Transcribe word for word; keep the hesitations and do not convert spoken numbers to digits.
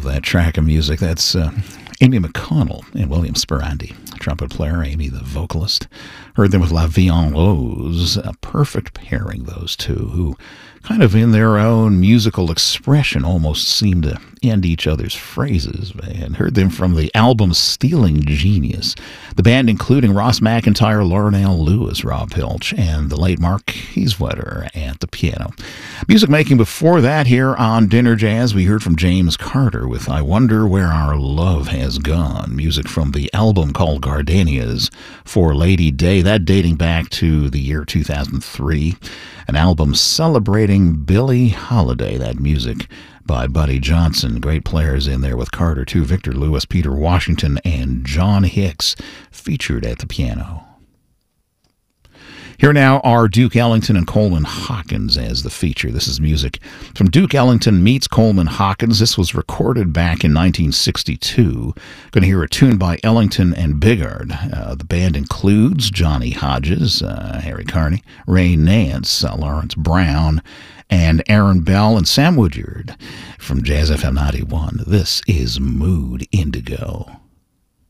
love that track of music. That's uh, Amy McConnell and William Sperandi, trumpet player, Amy the vocalist. Heard them with La Vie en Rose, a perfect pairing, those two, who kind of in their own musical expression almost seem to end each other's phrases. And heard them from the album Stealing Genius. The band including Ross McIntyre, Lauren L. Lewis, Rob Pilch, and the late Mark Kieswetter at the piano. Music making before that here on Dinner Jazz, we heard from James Carter with I Wonder Where Our Love Has Gone. Music from the album called Gardenias for Lady Day, that dating back to the year two thousand three. An album celebrating Billie Holiday, that music by Buddy Johnson. Great players in there with Carter, too. Victor Lewis, Peter Washington, and John Hicks featured at the piano. Here now are Duke Ellington and Coleman Hawkins as the feature. This is music from Duke Ellington meets Coleman Hawkins. This was recorded back in nineteen sixty-two. Going to hear a tune by Ellington and Bigard. Uh, the band includes Johnny Hodges, uh, Harry Carney, Ray Nance, uh, Lawrence Brown, and Aaron Bell and Sam Woodyard from Jazz F M ninety-one. This is Mood Indigo.